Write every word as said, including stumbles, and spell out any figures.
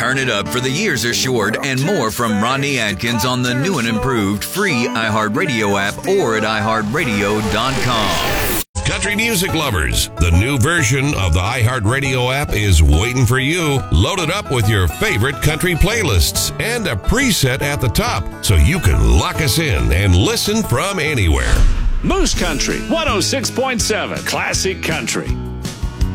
Turn it up for the years are short and more from Rodney Atkins on the new and improved free iHeartRadio app or at i heart radio dot com. Country music lovers, the new version of the iHeartRadio app is waiting for you. Load it up with your favorite country playlists and a preset at the top so you can lock us in and listen from anywhere. Moose Country one oh six point seven Classic Country.